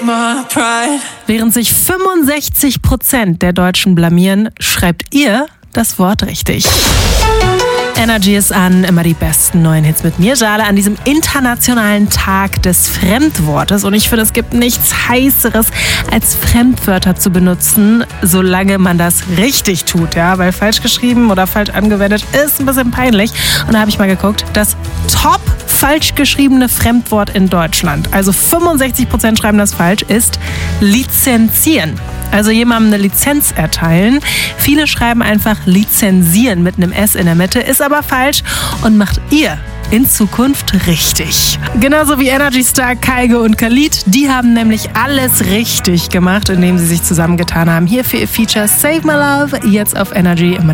Während sich 65% der Deutschen blamieren, schreibt ihr das Wort richtig. Energy ist an, immer die besten neuen Hits mit mir, Jale, an diesem internationalen Tag des Fremdwortes. Und ich finde, es gibt nichts Heißeres, als Fremdwörter zu benutzen, solange man das richtig tut. Ja, weil falsch geschrieben oder falsch angewendet ist ein bisschen peinlich. Und da habe ich mal geguckt, das top falsch geschriebene Fremdwort in Deutschland, also 65% schreiben das falsch, ist lizenzieren. Also jemandem eine Lizenz erteilen. Viele schreiben einfach lizenzieren mit einem S in der Mitte, ist aber falsch und macht ihr in Zukunft richtig. Genauso wie Energy Star, Kygo und Khalid. Die haben nämlich alles richtig gemacht, indem sie sich zusammengetan haben. Hier für ihr Feature Save My Love, jetzt auf Energy.